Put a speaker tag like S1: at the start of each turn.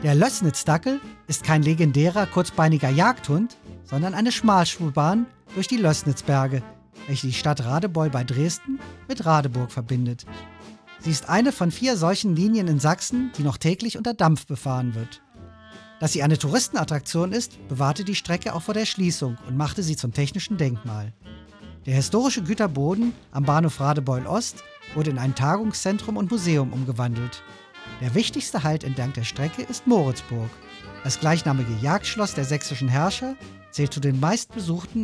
S1: Der Lößnitz-Dackel ist kein legendärer, kurzbeiniger Jagdhund, sondern eine Schmalspurbahn durch die Lößnitzberge, welche die Stadt Radebeul bei Dresden mit Radeburg verbindet. Sie ist eine von 4 solchen Linien in Sachsen, die noch täglich unter Dampf befahren wird. Dass sie eine Touristenattraktion ist, bewahrte die Strecke auch vor der Schließung und machte sie zum technischen Denkmal. Der historische Güterboden am Bahnhof Radebeul Ost wurde in ein Tagungszentrum und Museum umgewandelt. Der wichtigste Halt entlang der Strecke ist Moritzburg. Das gleichnamige Jagdschloss der sächsischen Herrscher zählt zu den meistbesuchten